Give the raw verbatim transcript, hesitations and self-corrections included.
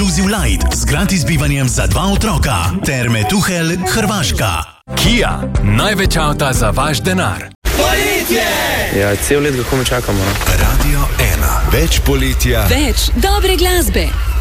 Inclusive Light z gratis bivanjem za dva otroka. Terme Tuhelj, Hrvaška. Kia, največ avta za vaš denar. Poletje! Ja, cel let ga komaj čakamo. No? Radio ena. Več poletja. Več dobre glasbe.